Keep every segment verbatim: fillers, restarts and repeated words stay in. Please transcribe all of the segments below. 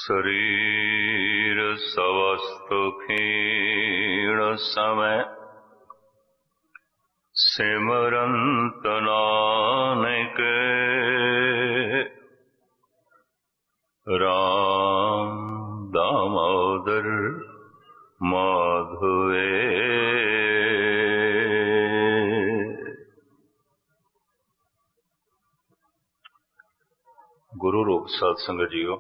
शरीर सवस्तु क्षीण समय सिमरंत नानक राम दामोदर माधवे। गुरु रूप साध संगत जीओ,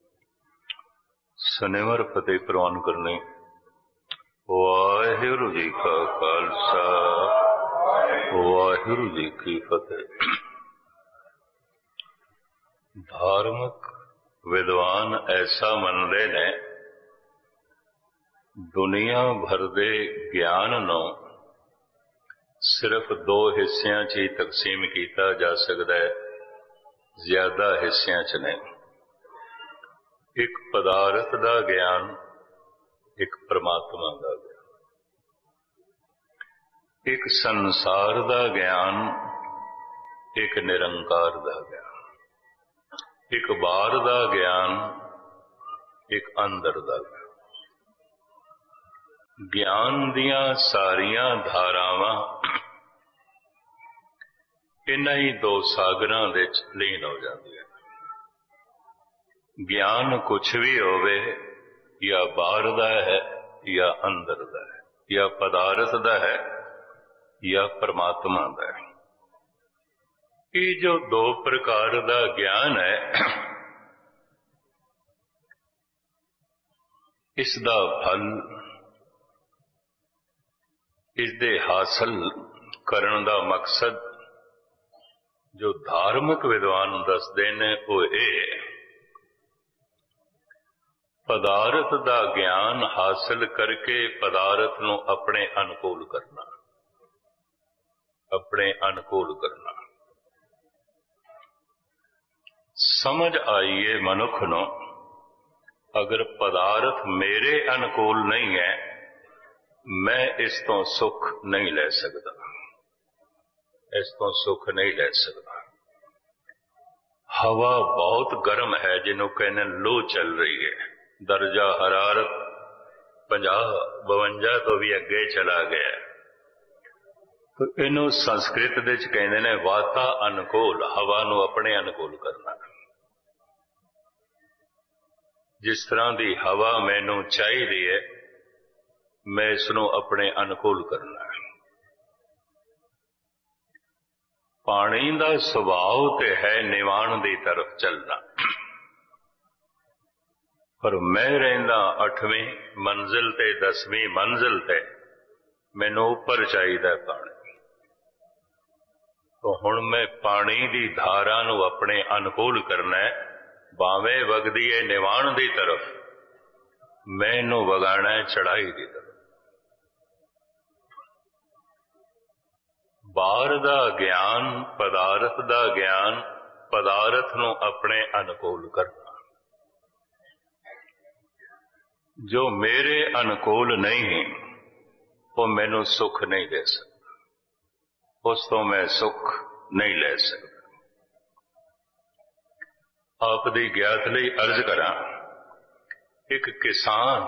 शनिवार फतेह प्रवान करने वाहिगुरु जी का खालसा वाहिगुरु जी की फतेह। धार्मिक विद्वान ऐसा मनते ने दुनिया भर दे ज्ञान नूं सिर्फ दो हिस्सियां च ही तकसीम किया जा सकता है, ज्यादा हिस्सियां च नहीं। एक पदार्थ का ज्ञान, एक परमात्मा का ज्ञान, एक संसार का ज्ञान, एक निरंकार का ज्ञान, एक बाहर का ज्ञान, एक अंदर का ज्ञान। ज्ञान दियां सारियां धारावां इन्हां ही दो सागरां दे विच लीन हो जांदियां। ज्ञान कुछ भी होवे, या बाहर दा है या अंदर दा है, या पदार्थ दा है या परमात्मा दा है। ये जो दो प्रकार दा ज्ञान है, इसदा फल, इसदे हासिल करन दा मकसद जो धार्मिक विद्वान दसदे ने वो ये पदार्थ दा ज्ञान हासिल करके पदार्थ नूं अपने अनुकूल करना, अपने अनुकूल करना। समझ आईए मनुख नूं, अगर पदार्थ मेरे अनुकूल नहीं है, मैं इस तो सुख नहीं ले सकता, इस तो सुख नहीं ले सकता। हवा बहुत गर्म है, जिन्हों कहने लू चल रही है, दर्जा हरारत पचास बवंजा तो भी अगे चला गया, तो इनू संस्कृत दे च कहते ने वाता अनुकूल, हवा नू अपने अनुकूल करना। जिस तरह की हवा मैनू चाहिए है, मैं इसनू अपने अनुकूल करना है। पानी का सुभाव तो है निवाण की तरफ चलना, पर मैं रहिंदा अठवीं मंजिल ते दसवीं मंजिल ते, मैनू उपर चाहिए पानी। तो हुण मैं पानी की धारा नू अपने अनुकूल करना है, भावें वगदी है निवाण की तरफ, मैनू वगाना है चढ़ाई की तरफ। बाहर दा ज्ञान, पदार्थ दा ज्ञान, पदार्थ नूं अपने अनुकूल करना। जो मेरे अनुकूल नहीं, वो मैनू सुख नहीं दे सकता, उस तो मैं सुख नहीं ले सकता। आप दी ज्ञात लई अर्ज करा, एक किसान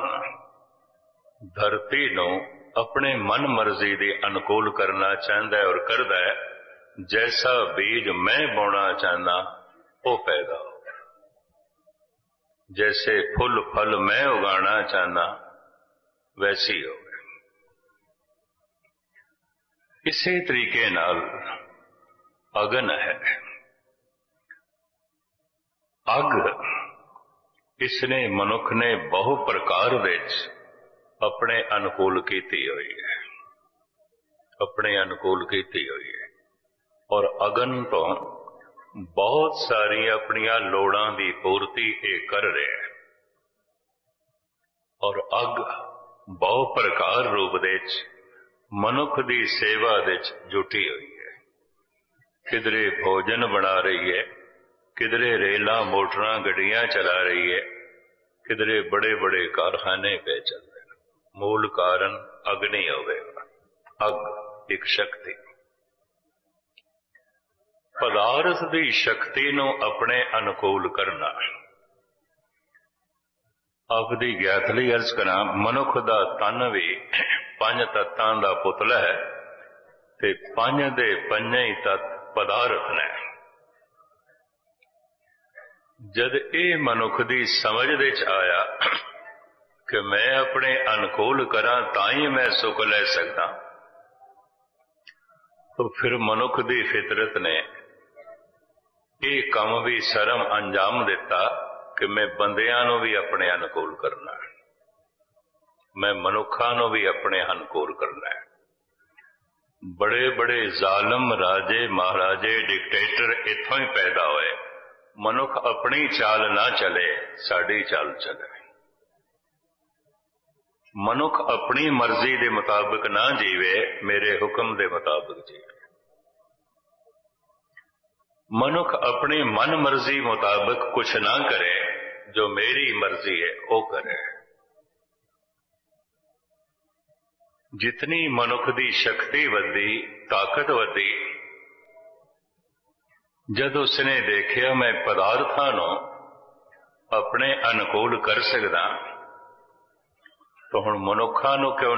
धरती नूं अपने मन मर्जी के अनुकूल करना चाहता है और करता है। जैसा बीज मैं बोना चाहता वो पैदा हो, जैसे फुल फल मैं उगाना चाहता वैसी हो। इसी तरीके नाल अगन है, अग इसने मनुख ने बहु प्रकार विच अपने अनुकूल की हुई है, अपने अनुकूल की हुई है। और अगन तो बहुत सारी अपनिया लोड़ां की पूर्ति ये कर रहे हैं। और अग बहु प्रकार रूप दे मनुख की सेवा दे जुटी हुई है। किधरे भोजन बना रही है, किधरे रेला मोटरां गड्डियां चला रही है, किधरे बड़े बड़े कारखाने पे चल रहे हैं। मूल कारण अग्नि होवेगा, अग एक शक्ति। पदार्थ की शक्ति नूं अपने अनुकूल करना, आपदी ज्ञात लई अर्ज करा, मनुख दा तन भी पंज तत्तां दा पुतला है ते पंज दे पंजे ही तत्त पदार्थ ने। जद ये मनुख दी समझ दे च आया कि मैं अपने अनुकूल करा तां ही मैं सुख ले सकदा, तो फिर मनुख दी फितरत ने ये काम भी शर्म अंजाम दिता कि मैं बंदियां नूं भी अपने अनुकूल करना, मैं मनुखां नूं भी अपने अनुकूल करना है। बड़े बड़े जालम राजे महाराजे डिक्टेटर इत्थों ही पैदा होए। मनुख अपनी चाल ना चले, साड़ी चाल चले। मनुख अपनी मर्जी के मुताबिक ना जीवे, मेरे हुक्म के मुताबिक जीवे। मनुख अपनी मन मर्जी मुताबिक कुछ ना करे, जो मेरी मर्जी है वो करे। जितनी मनुख की शक्ति वधी, ताकत वधी, जब उसने देखिया मैं पदार्थां नूं अपने अनुकूल कर सकदा, तो हुण मनुखां नूं क्यों